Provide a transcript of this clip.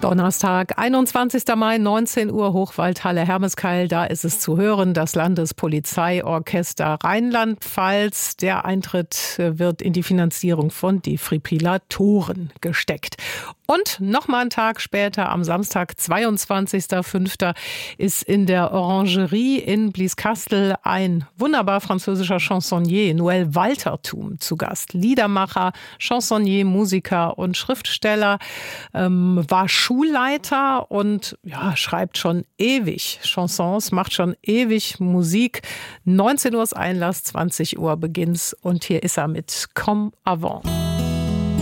Donnerstag, 21. Mai, 19 Uhr, Hochwaldhalle Hermeskeil. Da ist es zu hören, das Landespolizeiorchester Rheinland-Pfalz. Der Eintritt wird in die Finanzierung von Defibrillatoren gesteckt. Und nochmal einen Tag später, am Samstag, 22.05., ist in der Orangerie in Blieskastel ein wunderbar französischer Chansonnier, Noël Waltertum, zu Gast. Liedermacher, Chansonnier, Musiker und Schriftsteller, war Schulleiter und schreibt schon ewig Chansons, macht schon ewig Musik. 19 Uhr ist Einlass, 20 Uhr Beginns und hier ist er mit Comme avant.